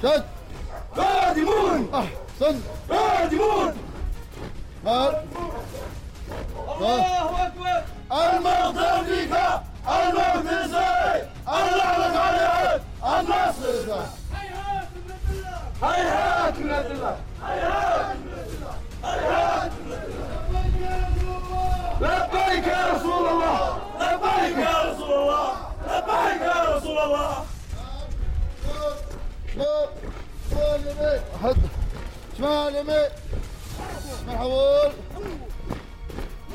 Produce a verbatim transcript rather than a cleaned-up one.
شد. قادمون. أحسن. قادمون. مال. الله أكبر. الموت أمريك، الموت إسرائيل، اللعنة عليهم، النصر. هيهات من الله. هيهات من الله. هيهات من الله. هيهات من الله. لبيك يا رسول الله. لبيك يا رسول الله. لبيك يا رسول الله. شمال يمين. شمال يمين. مرحبا.